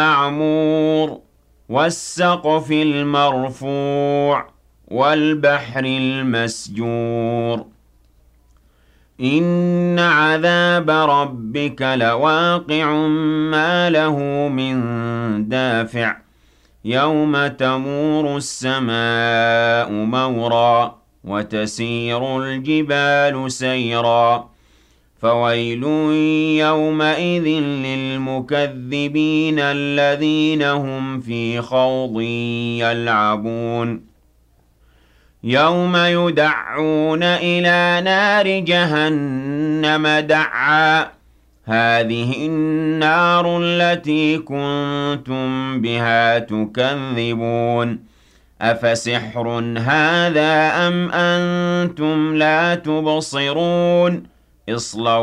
المعمور والسقف المرفوع والبحر المسجور إن عذاب ربك لواقع ما له من دافع يوم تمور السماء مورا وتسير الجبال سيرا فويل يومئذ للمكذبين الذين هم في خوض يلعبون يوم يدعون إلى نار جهنم دعا هذه النار التي كنتم بها تكذبون أفسحر هذا أم أنتم لا تبصرون اصلوا